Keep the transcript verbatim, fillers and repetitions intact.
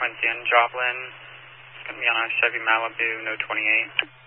Quincy and Joplin. It's going to be on a Chevy Malibu, no twenty-eight.